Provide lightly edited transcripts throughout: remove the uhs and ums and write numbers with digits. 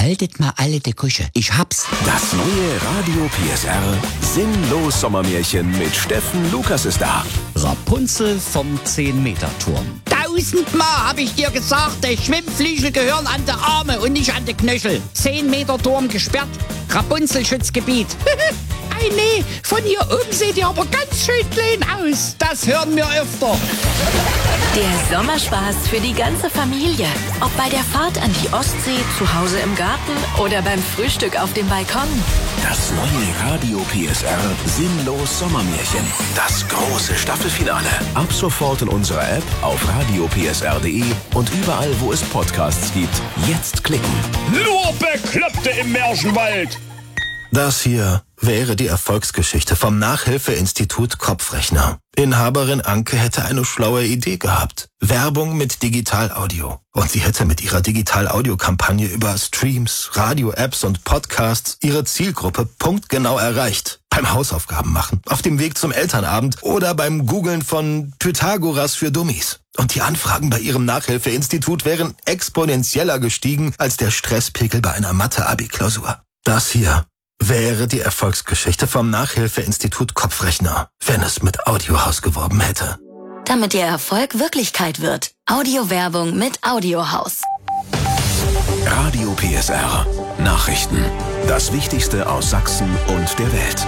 Haltet mal alle die Kusche. Ich hab's. Das neue Radio PSR Sinnlos Sommermärchen mit Steffen Lukas ist da. Rapunzel vom 10-Meter-Turm. 1000-mal hab ich dir gesagt, die Schwimmflügel gehören an die Arme und nicht an die Knöchel. 10-Meter-Turm gesperrt, Rapunzel-Schutzgebiet. Ei, nee, von hier oben seht ihr aber ganz schön klein aus. Das hören wir öfter. Der Sommerspaß für die ganze Familie. Ob bei der Fahrt an die Ostsee, zu Hause im Garten oder beim Frühstück auf dem Balkon. Das neue Radio PSR Sinnlos Sommermärchen. Das große Staffelfinale. Ab sofort in unserer App, auf radiopsr.de und überall, wo es Podcasts gibt. Jetzt klicken. Nur Bekloppte im Märchenwald. Das hier wäre die Erfolgsgeschichte vom Nachhilfeinstitut Kopfrechner. Inhaberin Anke hätte eine schlaue Idee gehabt. Werbung mit Digital-Audio. Und sie hätte mit ihrer Digital-Audio-Kampagne über Streams, Radio-Apps und Podcasts ihre Zielgruppe punktgenau erreicht. Beim Hausaufgaben machen, auf dem Weg zum Elternabend oder beim Googlen von Pythagoras für Dummies. Und die Anfragen bei ihrem Nachhilfeinstitut wären exponentieller gestiegen als der Stresspegel bei einer Mathe-Abi-Klausur. Das hier wäre die Erfolgsgeschichte vom Nachhilfeinstitut Kopfrechner, wenn es mit Audiohaus geworben hätte. Damit Ihr Erfolg Wirklichkeit wird. Audiowerbung mit Audiohaus. Radio PSR. Nachrichten. Das Wichtigste aus Sachsen und der Welt.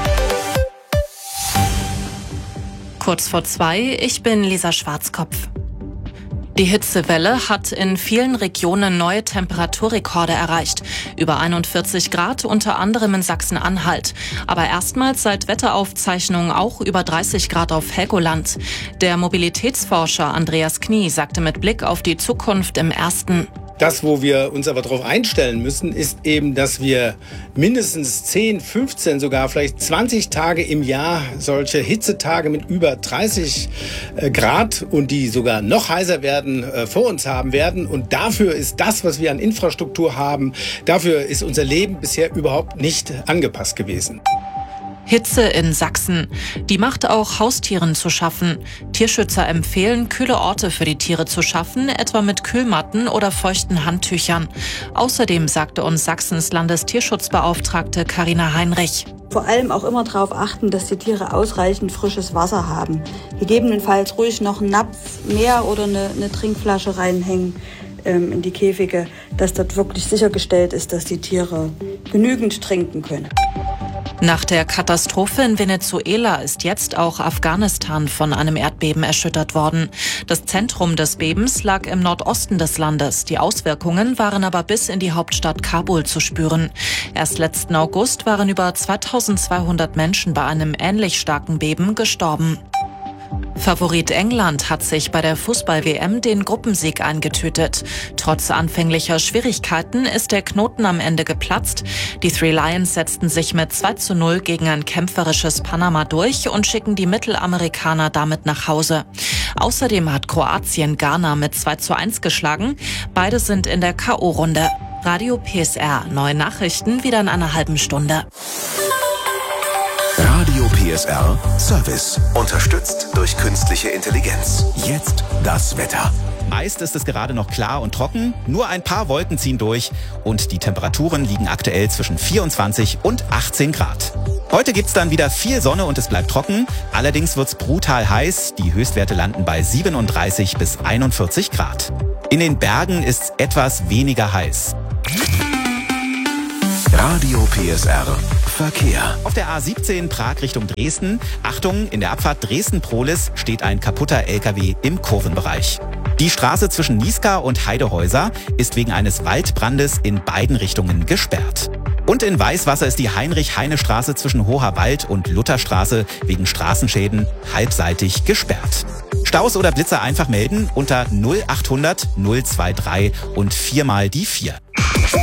Kurz vor 2, ich bin Lisa Schwarzkopf. Die Hitzewelle hat in vielen Regionen neue Temperaturrekorde erreicht. Über 41 Grad, unter anderem in Sachsen-Anhalt. Aber erstmals seit Wetteraufzeichnungen auch über 30 Grad auf Helgoland. Der Mobilitätsforscher Andreas Knie sagte mit Blick auf die Zukunft im Ersten: Das, wo wir uns aber darauf einstellen müssen, ist eben, dass wir mindestens 10, 15, sogar vielleicht 20 Tage im Jahr solche Hitzetage mit über 30 Grad und die sogar noch heißer werden, vor uns haben werden. Und dafür ist das, was wir an Infrastruktur haben, dafür ist unser Leben bisher überhaupt nicht angepasst gewesen. Hitze in Sachsen. Die macht auch Haustieren zu schaffen. Tierschützer empfehlen, kühle Orte für die Tiere zu schaffen, etwa mit Kühlmatten oder feuchten Handtüchern. Außerdem sagte uns Sachsens Landestierschutzbeauftragte Carina Heinrich: Vor allem auch immer darauf achten, dass die Tiere ausreichend frisches Wasser haben. Gegebenenfalls ruhig noch einen Napf mehr oder eine Trinkflasche reinhängen in die Käfige, dass dort wirklich sichergestellt ist, dass die Tiere genügend trinken können. Nach der Katastrophe in Venezuela ist jetzt auch Afghanistan von einem Erdbeben erschüttert worden. Das Zentrum des Bebens lag im Nordosten des Landes. Die Auswirkungen waren aber bis in die Hauptstadt Kabul zu spüren. Erst letzten August waren über 2200 Menschen bei einem ähnlich starken Beben gestorben. Favorit England hat sich bei der Fußball-WM den Gruppensieg eingetütet. Trotz anfänglicher Schwierigkeiten ist der Knoten am Ende geplatzt. Die Three Lions setzten sich mit 2:0 gegen ein kämpferisches Panama durch und schicken die Mittelamerikaner damit nach Hause. Außerdem hat Kroatien Ghana mit 2:1 geschlagen. Beide sind in der K.O.-Runde. Radio PSR, neue Nachrichten wieder in einer halben Stunde. Radio PSR Service. Unterstützt durch künstliche Intelligenz. Jetzt das Wetter. Meist ist es gerade noch klar und trocken, nur ein paar Wolken ziehen durch und die Temperaturen liegen aktuell zwischen 24 und 18 Grad. Heute gibt's dann wieder viel Sonne und es bleibt trocken, allerdings wird's brutal heiß, die Höchstwerte landen bei 37 bis 41 Grad. In den Bergen ist's etwas weniger heiß. Radio PSR Verkehr. Auf der A17 Prag Richtung Dresden. Achtung, in der Abfahrt Dresden-Prohlis steht ein kaputter LKW im Kurvenbereich. Die Straße zwischen Niescar und Heidehäuser ist wegen eines Waldbrandes in beiden Richtungen gesperrt. Und in Weißwasser ist die Heinrich-Heine-Straße zwischen Hoher Wald und Lutherstraße wegen Straßenschäden halbseitig gesperrt. Staus oder Blitzer einfach melden unter 0800 023 und 4 mal die 4.